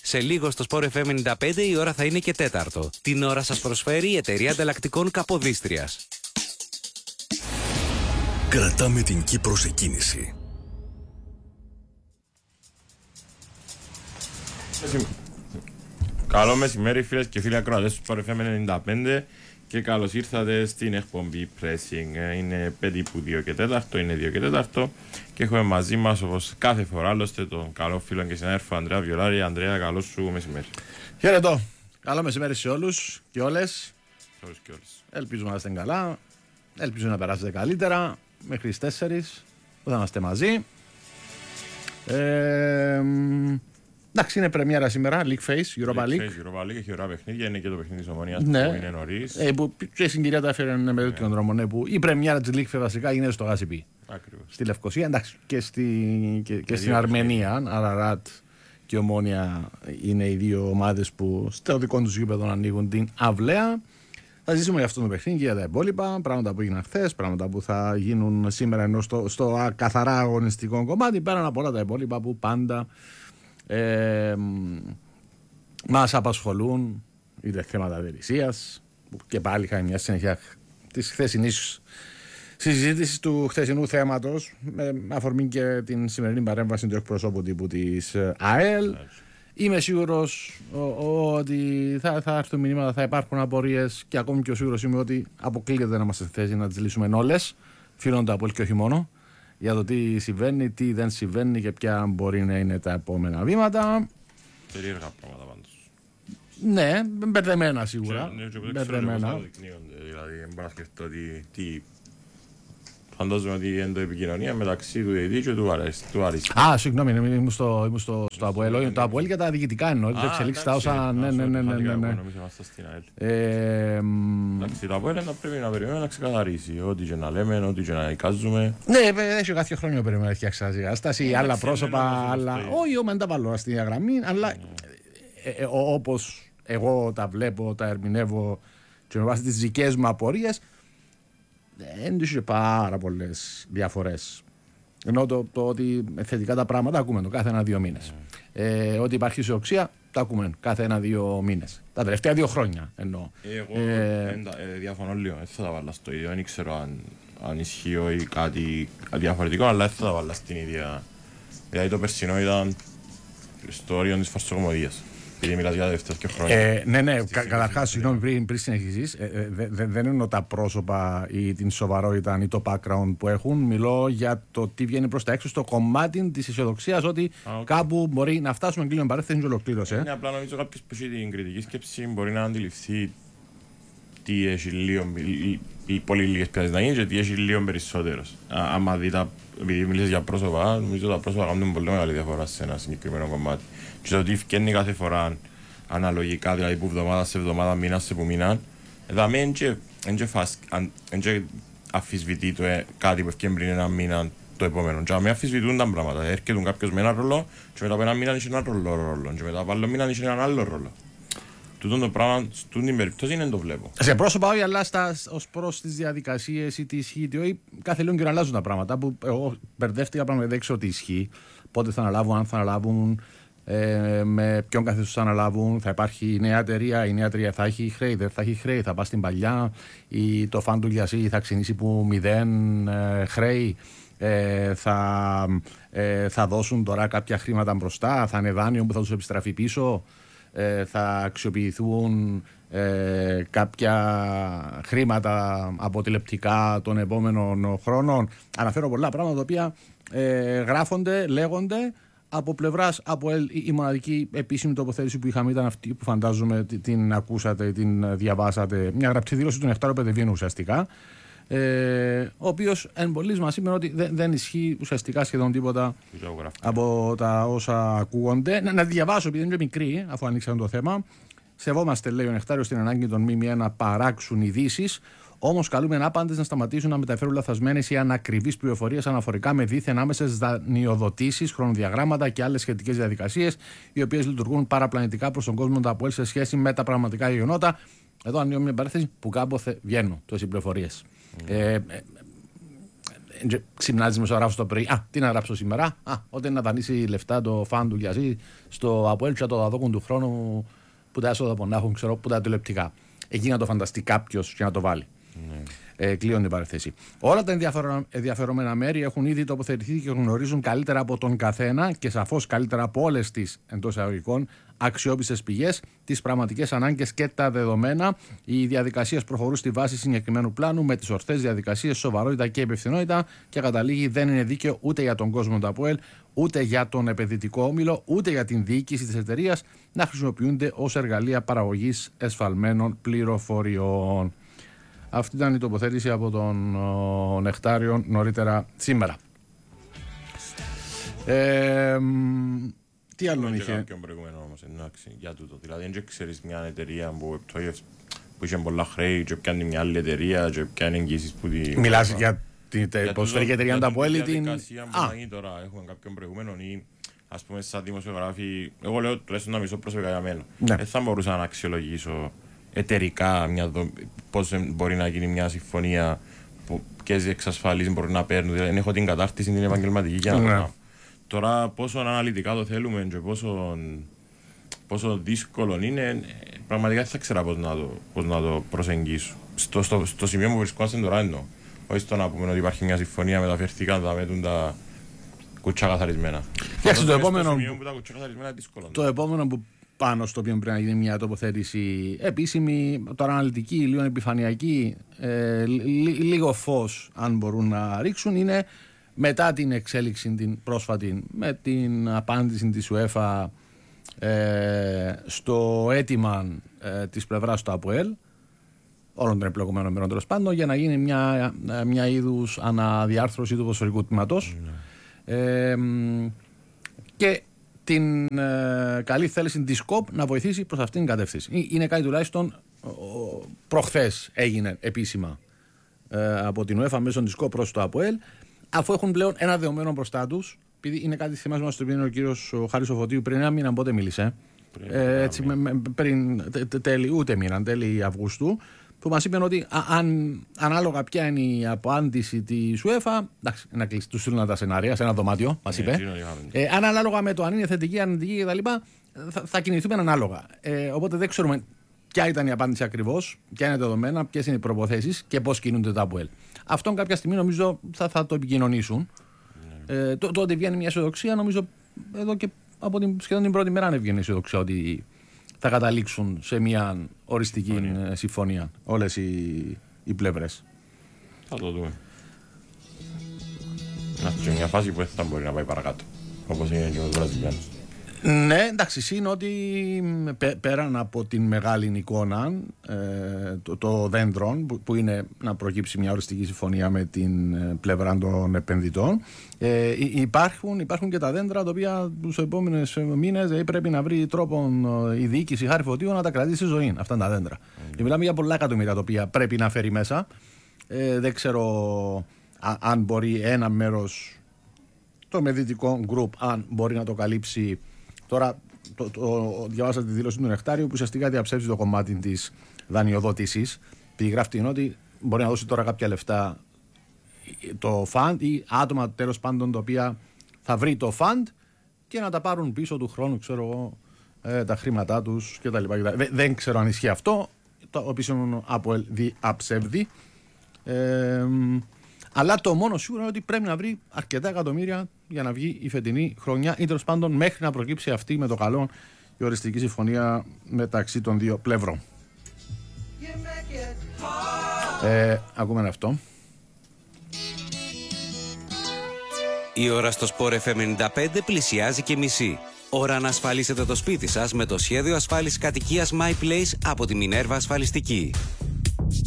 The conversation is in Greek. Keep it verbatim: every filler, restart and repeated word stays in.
Σε λίγο στο Sport εφ εμ ενενήντα πέντε η ώρα θα είναι και τέταρτο. Την ώρα σας προσφέρει η εταιρεία ανταλλακτικών Καποδίστριας. Κρατάμε την Κύπρο σε κίνηση. Καλό μεσημέρι φίλες και φίλοι ακροατές του Sport εφ εμ ενενήντα πέντε και καλώς ήρθατε στην εκπομπή Pressing. Είναι πέντε που δύο και τέταρτο, είναι δύο και τέταρτο και έχουμε μαζί μας όπως κάθε φορά άλλωστε τον καλό φίλο και συνάδελφο Ανδρέα Βιολάρη. Ανδρέα, καλό σου μεσημέρι. Χαίρετο. Καλό μεσημέρι σε όλους και όλες. Όλους και όλες. Ελπίζουμε να είστε καλά. Ελπίζω να περάσετε καλύτερα μέχρι τις τέσσερις που θα είμαστε μαζί. Ε, εντάξει, είναι πρεμιέρα σήμερα, League Face, Europa League. Europa League, έχει ωραία παιχνίδια, είναι και το παιχνίδι της Ομονίας ναι. που είναι νωρίς. Ε, που και η συγκυρία τα έφερε με τέτοιον ναι. δρόμο, ναι, που η πρεμιέρα της League Face βασικά είναι στο Γάσιπι. Ακριβώς. Στη Λευκοσία, εντάξει, και, στη, και, και στην Αρμενία, Αραράτ και Ομόνια είναι οι δύο ομάδες που στο δικό τους γήπεδο ανοίγουν την αυλαία. Θα ζήσουμε για αυτό το παιχνίδι και για τα υπόλοιπα. Πράγματα που έγιναν χθες, πράγματα που θα γίνουν σήμερα ενώ στο, στο καθαρά αγωνιστικό κομμάτι. Πέραν από όλα τα υπόλοιπα που πάντα ε, μας απασχολούν, είτε θέματα διαιτησίας, που και πάλι είχαμε μια συνέχεια της χθεσινής συζήτησης του χθεσινού θέματος, με αφορμή και την σημερινή παρέμβαση του εκπροσώπου τύπου της ΑΕΛ. Είμαι σίγουρος ότι θα, θα έρθουν μηνύματα, θα υπάρχουν απορίες και ακόμη πιο σίγουρος είμαι ότι αποκλείεται να είμαστε στη θέση να τις λύσουμε όλες, φίλων από και όχι μόνο, για το τι συμβαίνει, τι δεν συμβαίνει και ποια μπορεί να είναι τα επόμενα βήματα. Περίεργα πράγματα πάντως. Ναι, μπερδεμένα σίγουρα. Ναι, και μπερδεμένα. Δηλαδή, δεν μπορώ να σκεφτώ τι... Φαντάζομαι ότι είναι το επικοινωνία μεταξύ του διαιτητή και του Άρης. Α, συγγνώμη, ήμουν στο, ήμουν στο, στο Αποέλ. Το Αποέλ για τα διοικητικά εννοώ. Δεν εξελίξει τα όσα. Ναι, ναι, ναι. ναι, ναι, ναι. Ε, εντάξει, το Αποέλ πρέπει να περιμένουμε να ξεκαθαρίσει. Ό,τι και να λέμε, ό,τι και να εικάζουμε. Ναι, έχει κάθε χρόνο περιμένουμε να φτιάξει κατάσταση. Άλλα πρόσωπα, άλλα. Όχι, δεν τα βάλω στη διαγραμμή, αλλά όπως εγώ τα βλέπω, τα ερμηνεύω και με βάση τις δικές μου απορίες. Δεν είχε πάρα πολλές διαφορές. Ενώ το, το ότι θετικά τα πράγματα ακούμε το κάθε ένα-δύο μήνες. Mm. Ε, ότι υπάρχει ισοξία, το ακούμε κάθε ένα-δύο μήνες. Τα τελευταία δύο χρόνια εννοώ. Εγώ ε, ε, διαφωνώ λίγο. Δεν θα τα βάλω στο ίδιο. Δεν ξέρω αν, αν ισχύει ή κάτι διαφορετικό, αλλά δεν θα τα βάλω στην ίδια. Δηλαδή το περσινό ήταν στο όριο της φαρσοκομωδίας. Επειδή μιλάς για δεύτερα και χρόνια. Ε, ναι, ναι, κα, καταρχάς, συγγνώμη πριν, πριν συνεχίσεις, ε, ε, δε, δε, δεν εννοώ τα πρόσωπα ή την σοβαρότητα ή το background που έχουν. Μιλώ για το τι βγαίνει προς τα έξω στο κομμάτι της αισιοδοξίας ότι ah, okay. κάπου μπορεί να φτάσουμε κλείνω παρέθεση και ολοκλήρωσε. Είναι απλά νομίζω κάποιος που έχει την κριτική σκέψη μπορεί να αντιληφθεί τι έχει λίγο, πολύ λίγες πιάσεις να γίνει και τι έχει λίγο περισσότερος. Άμα δει τα, επειδή μιλήσεις για πρόσωπα, νομίζω τα πρόσωπα κάνουν πολύ μεγάλη διαφορά σε ένα συγκεκριμένο κομμάτι. Και το τι φκένει κάθε φορά αναλογικά, δηλαδή που εβδομάδα σε εβδομάδα, μήνα σε που μήνα, δηλαδή δεν αφισβητεί το κάτι που έφτιανε πριν ένα μήνα το επόμενο. Και με αφισβητούν τα πράγματα. Έρχεται κάποιος με ένα ρόλο και μετά από ένα μήνα έχει ένα ρόλο, ρόλο και μετά από άλλο μήνα έχει έναν άλλο ρόλο. Τούτο το πράγμα, στην περίπτωση δεν το βλέπω. Σε πρόσωπα όχι, αλλά ως προς τις διαδικασίες ή τι ισχύει, τι κάθε λίγο και αλλάζουν τα πράγματα. Που εγώ μπερδεύτηκα πράγματα, δεν ξέρω τι ισχύει, πότε θα αναλάβουν, αν θα αναλάβουν. Ε, με ποιον καθεστώς θα αναλάβουν, θα υπάρχει η νέα εταιρεία, η νέα εταιρεία θα έχει χρέη, δεν θα έχει χρέη, θα πάει στην παλιά, ή το φαν του Γιασί θα ξεκινήσει που μηδέν ε, χρέη, ε, θα, ε, θα δώσουν τώρα κάποια χρήματα μπροστά, θα είναι δάνειο που θα τους επιστραφεί πίσω, ε, θα αξιοποιηθούν ε, κάποια χρήματα αποτελεπτικά των επόμενων χρόνων. Αναφέρω πολλά πράγματα τα οποία ε, γράφονται, λέγονται. Από πλευράς από η μοναδική επίσημη τοποθέτηση που είχαμε ήταν αυτή που φαντάζομαι την ακούσατε, την διαβάσατε. Μια γραπτή δήλωση του Νεκτάριου Πεδεβίνου ουσιαστικά. Ε, ο οποίος εν πολλής μας είπε ότι δεν, δεν ισχύει ουσιαστικά σχεδόν τίποτα από τα όσα ακούγονται. Να, να διαβάσω επειδή είναι μικρή, αφού ανοίξαμε το θέμα. Σεβόμαστε, λέει ο Νεκτάριος, την ανάγκη των ΜΜΕ να παράξουν ειδήσεις. Όμως, καλούμε άπαντες να σταματήσουν να μεταφέρουν λαθασμένες ή ανακριβείς πληροφορίες αναφορικά με δίθεν άμεσες δανειοδοτήσεις, χρονοδιαγράμματα και άλλες σχετικές διαδικασίες, οι οποίες λειτουργούν παραπλανητικά προς τον κόσμο του ΑΠΟΕΛ σε σχέση με τα πραγματικά γεγονότα. Εδώ ανοίγω μια παρένθεση που κάποτε βγαίνουν τόσες πληροφορίες. Mm. Ε, ξυπνάζει μεσογράφο το πρωί. Α, τι να γράψω σήμερα. Α, όταν να δανείσει λεφτά το φαν του Γιαζί στο Αποέλ, το δαδόκουν του χρόνου που τα έσοδα που να έχουν, ξέρω, που τα τηλεοπτικά. Εκεί να το φανταστεί κάποιο και να το βάλει. Ναι. Ε, κλείον την παρεθέση. Όλα τα ενδιαφερόμενα μέρη έχουν ήδη τοποθετηθεί και γνωρίζουν καλύτερα από τον καθένα και σαφώς καλύτερα από όλες τις εντός εισαγωγικών αξιόπιστες πηγές, τις πραγματικές ανάγκες και τα δεδομένα. Οι διαδικασίες προχωρούν στη βάση συγκεκριμένου πλάνου με τις ορθές διαδικασίες, σοβαρότητα και υπευθυνότητα και καταλήγει δεν είναι δίκαιο ούτε για τον κόσμο του ΑΠΟΕΛ, ούτε για τον επενδυτικό όμιλο, ούτε για την διοίκηση της εταιρείας να χρησιμοποιούνται ως εργαλεία παραγωγής εσφαλμένων πληροφοριών. Αυτή ήταν η τοποθέτηση από τον ο, Νεκτάριο νωρίτερα σήμερα. Ε, τι άλλο είχε. Κάποιον προηγούμενο όμως, εντάξει, για τούτο. Δηλαδή, δεν ξέρεις μια εταιρεία που, που είχε πολλά χρέη και πιάνει μια άλλη εταιρεία και πιάνει εγγύσεις που τη... Μιλάς για την ποδοσφαιρική εταιρεία του Αποέλ ή την... Για την διαδικασία που τώρα έχουμε κάποιον προηγούμενο ή ας πούμε σαν δημοσιογράφοι, εγώ λέω τουλάχιστον να μισώ προσωπικά για μένα. Δεν θα μπορούσα να αξιολογήσω εταιρικά δο... πώς μπορεί να γίνει μια συμφωνία, ποιες εξασφαλίσεις μπορεί να παίρνουν. Δηλαδή, έχω την κατάρτιση την επαγγελματική για να το κάνω. Τώρα, πόσο αναλυτικά το θέλουμε και πόσο, πόσο δύσκολο είναι, πραγματικά δεν θα ξέρα πώς να το, πώς να το προσεγγίσω. Στο, στο, στο σημείο που βρισκόμαστε τώρα εννοώ. Όχι στο να πούμε ότι υπάρχει μια συμφωνία, μεταφερθήκαν τα μέτουν τα κουτσά καθαρισμένα. Το, το, επόμενο, που τα κουτσά καθαρισμένα είναι δύσκολο. Το επόμενο που πάνω στο οποίο πρέπει να γίνει μια τοποθέτηση επίσημη, τώρα αναλυτική, λίγο επιφανειακή, ε, λί, λίγο φως αν μπορούν να ρίξουν, είναι μετά την εξέλιξη την πρόσφατη με την απάντηση της UEFA ε, στο αίτημα ε, της πλευράς του ΑΠΟΕΛ, όλων των επιλογωμένων μέρων τέλος πάντων, για να γίνει μια, μια είδους αναδιάρθρωση του ποδοσφαιρικού τμήματος. Mm. Ε, και την ε, καλή θέληση της ΚΟΠ να βοηθήσει προς αυτήν την κατεύθυνση. Είναι κάτι τουλάχιστον προχθές έγινε επίσημα ε, από την UEFA μέσω της ΚΟΠ προς το ΑΠΟΕΛ, αφού έχουν πλέον ένα δεδομένο μπροστά τους, επειδή είναι κάτι θυμάσαι μας το οποίο είναι ο κύριος Χάρης ο Φωτίου πριν ένα μήνα πότε μίλησε, πριν, ε, έτσι, με, με, πριν τε, τε, τέλη, ούτε μήνα, τέλη Αυγούστου, που μας είπαν ότι α, αν, ανάλογα ποια είναι η απάντηση της UEFA, εντάξει, να κλείσει, τους στείλουν τα σενάρια σε ένα δωμάτιο, μας είπε. Ε, αν ανάλογα με το αν είναι θετική, αρνητική κτλ., θα, θα κινηθούμε ανάλογα. Ε, οπότε δεν ξέρουμε ποια ήταν η απάντηση ακριβώς, ποια είναι τα δεδομένα, ποιες είναι οι προποθέσεις και πώς κινούνται τα ΑΠΟΕΛ. Αυτόν κάποια στιγμή νομίζω θα, θα το επικοινωνήσουν. Ναι. Ε, το, το ότι βγαίνει μια αισιοδοξία, νομίζω εδώ και από την, σχεδόν την πρώτη μέρα βγαίνει η αισιοδοξία ότι θα καταλήξουν σε μια οριστική συμφωνία, συμφωνία όλες οι, οι πλευρές. Θα το δούμε. Να σε μια φάση που θα μπορεί να πάει παρακάτω, όπως είναι και ο Βραζιλιάνος. Ναι, εντάξει, είναι ότι πέραν από την μεγάλη εικόνα, ε, το, το δέντρο που είναι να προκύψει μια οριστική συμφωνία με την πλευρά των επενδυτών, ε, υπάρχουν, υπάρχουν και τα δέντρα τα οποία τους επόμενους μήνες δηλαδή, πρέπει να βρει τρόπο η διοίκηση Χάρη Φωτίου να τα κρατήσει στη ζωή. Αυτά τα δέντρα. Mm. Και μιλάμε για πολλά εκατομμύρια τα οποία πρέπει να φέρει μέσα. Ε, δεν ξέρω α, αν μπορεί ένα μέρος, το μεδυτικό γκρουπ, αν μπορεί να το καλύψει. Τώρα το, το, διαβάσα τη δήλωση του Νεκτάριου που ουσιαστικά διαψεύσει το κομμάτι της δανειοδότησης. Περιγράφει ότι μπορεί να δώσει τώρα κάποια λεφτά το fund ή άτομα τέλος πάντων τα οποία θα βρει το fund και να τα πάρουν πίσω του χρόνου, ξέρω εγώ, ε, τα χρήματά τους κτλ. Δεν, δεν ξέρω αν ισχύει αυτό. Το επίσημο ΑΠΟΕΛ διαψεύδει. Ε, αλλά το μόνο σίγουρο είναι ότι πρέπει να βρει αρκετά εκατομμύρια για να βγει η φετινή χρονιά ή τέλος πάντων μέχρι να προκύψει αυτή με το καλό η οριστική συμφωνία μεταξύ των δύο πλευρών. Ε, ακούμε αυτό. Η ώρα στο Sport εφ εμ ενενήντα πέντε πλησιάζει και μισή. Ώρα να ασφαλίσετε το σπίτι σας με το σχέδιο ασφάλισης κατοικίας My Place από τη Minerva Ασφαλιστική.